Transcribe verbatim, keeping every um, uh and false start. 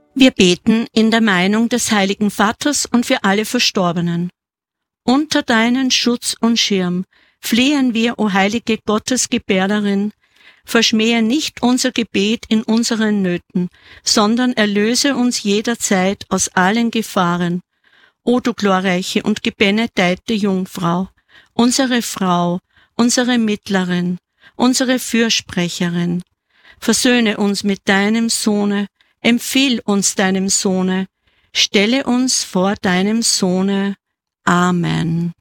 Wir beten in der Meinung des Heiligen Vaters und für alle Verstorbenen. Unter deinen Schutz und Schirm flehen wir, o heilige Gottesgebärderin, verschmähe nicht unser Gebet in unseren Nöten, sondern erlöse uns jederzeit aus allen Gefahren. O du glorreiche und gebenedeite Jungfrau, unsere Frau, unsere Mittlerin, unsere Fürsprecherin, versöhne uns mit deinem Sohne, empfiehl uns deinem Sohne, stelle uns vor deinem Sohne. Amen.